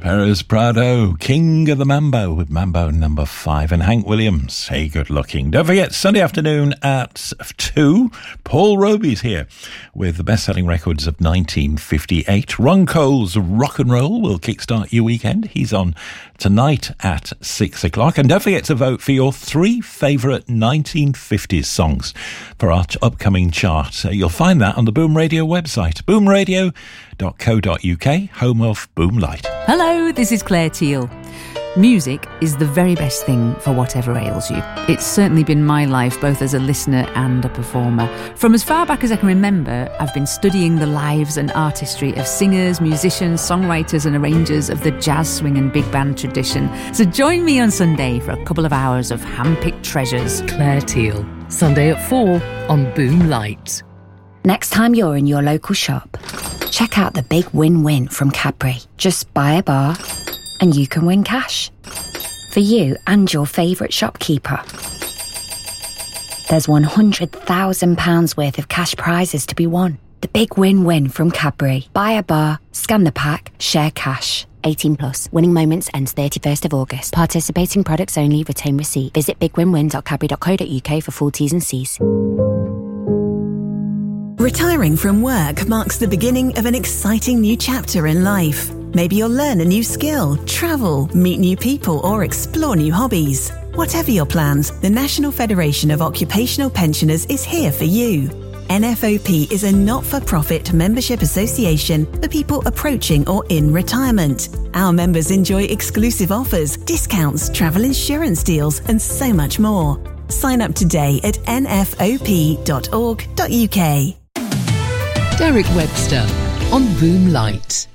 Perez Prado, King of the Mambo, with Mambo number 5, and Hank Williams, Hey Good Looking. Don't forget, Sunday afternoon at 2, Paul Roby's here with the best-selling records of 1958. Ron Cole's Rock and Roll will kickstart your weekend. He's on tonight at 6 o'clock. And don't forget to vote for your 3 favourite 1950s songs for our upcoming chart. You'll find that on the Boom Radio website, boomradio.co.uk, home of Boom Light. Hello, this is Claire Teal. Music is the very best thing for whatever ails you. It's certainly been my life, both as a listener and a performer. From as far back as I can remember, I've been studying the lives and artistry of singers, musicians, songwriters and arrangers of the jazz, swing and big band tradition. So join me on Sunday for a couple of hours of hand-picked treasures. Claire Teal, Sunday at 4 on Boom Light. Next time you're in your local shop, check out the big win-win from Cadbury. Just buy a bar and you can win cash for you and your favourite shopkeeper. There's £100,000 worth of cash prizes to be won. The big win-win from Cadbury. Buy a bar, scan the pack, share cash. 18 plus. Winning moments ends 31st of August. Participating products only. Retain receipt. Visit bigwinwin.cadbury.co.uk for full T's and C's. Retiring from work marks the beginning of an exciting new chapter in life. Maybe you'll learn a new skill, travel, meet new people, or explore new hobbies. Whatever your plans, the National Federation of Occupational Pensioners is here for you. NFOP is a not-for-profit membership association for people approaching or in retirement. Our members enjoy exclusive offers, discounts, travel insurance deals, and so much more. Sign up today at nfop.org.uk. Derek Webster on Boom Light.